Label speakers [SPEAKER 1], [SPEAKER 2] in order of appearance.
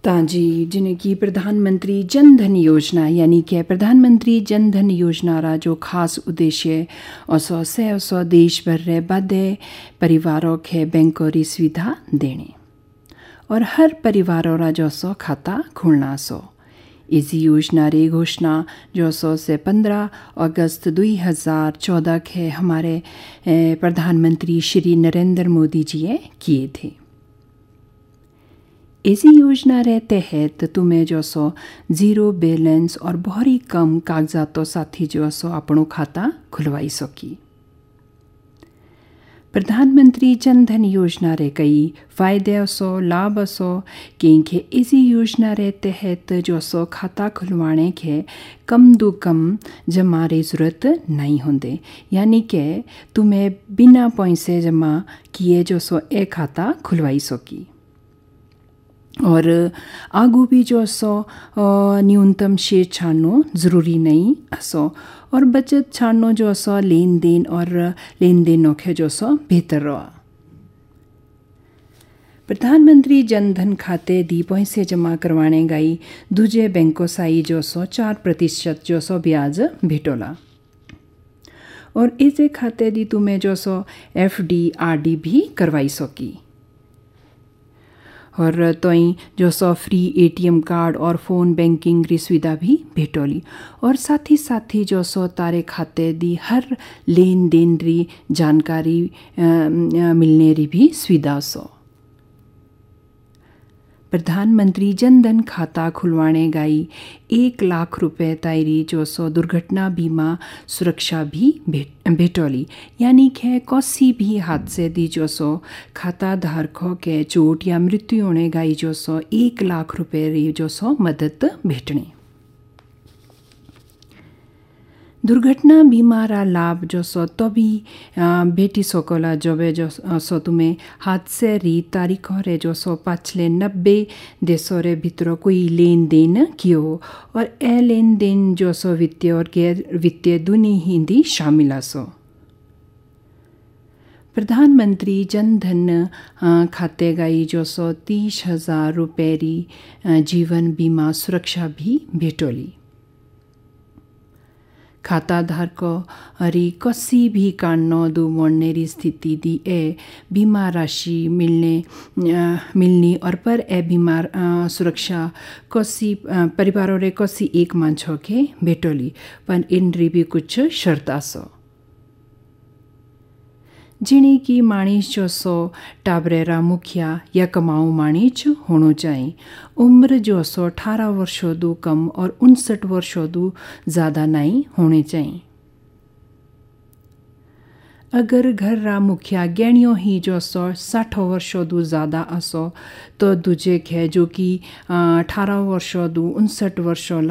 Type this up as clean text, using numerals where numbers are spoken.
[SPEAKER 1] ताजी जिन्हें की प्रधानमंत्री जन धन योजना यानी कि प्रधानमंत्री जन धन योजना रा जो खास उद्देश्य असो देश भर रे बादे परिवारों के बैंकों री सुविधा देने और हर परिवारों रा जो सो खाता खुलना सो। इसी योजना रे घोषणा जो सो से 15 अगस्त 2014 के हमारे प्रधानमंत्री श्री नरेंद्र मोदी जी ने किए थे। इसी योजना रे तहत तुम्हें जो सो जीरो बैलेंस और बहुत ही कम कागजातों साथी जो सो अपनो खाता खुलवाई सकी। प्रधानमंत्री जन धन योजना रे कई फायदे असो लाभ असो क्योंकि इसी योजना रे तहत जो सो खाता खुलवाने के कम दो कम जमा रे जरूरत नहीं होंदे, यानी कि तुम्हें बिना पैसे जमा किए जो सो एक खाता खुलवाई सकी। और आगू भी जो सो न्यूनतम शेयर छाड़नो ज़रूरी नहीं असो और बचत छाड़नो जो सो लेन देन के जो सो बेहतर रहा। प्रधानमंत्री जन धन खाते दी पैसे जमा करवाने गई दूजे बैंकों साई जो सो 4% जो सो ब्याज भेटोला और इसे खाते दी तुम्हें जो सो FD RD भी करवाई सकी और तोई जो सो फ्री ATM कार्ड और फ़ोन बैंकिंग री सुविधा भी भेटोली और साथ ही जो सो तारे खाते दी हर लेन देन री जानकारी मिलने री भी सुविधा सो। प्रधानमंत्री जन धन खाता खुलवाने गई 1 लाख रुपए तायरी जो सो दुर्घटना बीमा सुरक्षा भी भेटोली, यानी कि किसी भी हादसे दी जो सो खाता धारकों के चोट या मृत्यु होने गई जो सो 1 लाख रुपए री जो सो मदद भेटने। दुर्घटना बीमा रा लाभ जो सो तो भी भेटी सकोला जब जो सो तुम्हें हादसे री तारीख रे जो सो पाछले 90 देशों रे भीतर कोई लेन देन कियो और ए लेन देन जो सो वित्तीय और गैर वित्तीय दोनों हिंदी शामिल आसो। प्रधानमंत्री जन धन खाते गई जो सो 30,000 रुपए री जीवन बीमा सुरक्षा भी भेटोली। खाता धारकों री कसी भी कारणों दो मरने री स्थिति दी ए बीमा राशि मिलनी और पर ए बीमार सुरक्षा कसी परिवारों रे कसी एक मांझों के भेटोली पर इन री भी कुछ शर्त आसो जिन्हें की माणिस जो सो टाबरेरा मुखिया या कमाऊ माणिच होनो चाहिए। उम्र जो सो 18 वर्षों दो कम और 59 वर्षों दो ज़्यादा नहीं होने चाहिए। अगर घर रा मुखिया गैणियों ही जो सो 60 वर्षों दो ज़्यादा असो तो दूजे खे जो कि 18 वर्षों दो 59 वर्षों